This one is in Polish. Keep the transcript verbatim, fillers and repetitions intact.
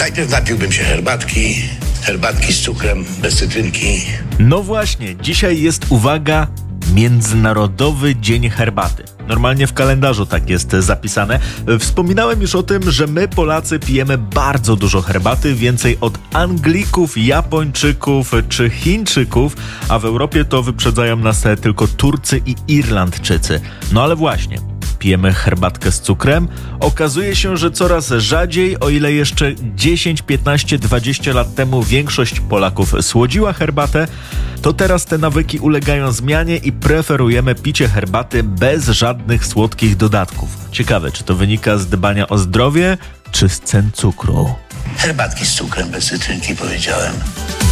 Najpierw napiłbym się herbatki, herbatki z cukrem, bez cytrynki. No właśnie, dzisiaj jest, uwaga, Międzynarodowy Dzień Herbaty. Normalnie w kalendarzu tak jest zapisane. Wspominałem już o tym, że my Polacy pijemy bardzo dużo herbaty, więcej od Anglików, Japończyków czy Chińczyków, a w Europie to wyprzedzają nas tylko Turcy i Irlandczycy. No ale właśnie, pijemy herbatkę z cukrem. Okazuje się, że coraz rzadziej, o ile jeszcze dziesięć, piętnaście, dwadzieścia lat temu większość Polaków słodziła herbatę, to teraz te nawyki ulegają zmianie i preferujemy picie herbaty bez żadnych słodkich dodatków. Ciekawe, czy to wynika z dbania o zdrowie, czy z cen cukru? Herbatki z cukrem, bez cytrynki, powiedziałem.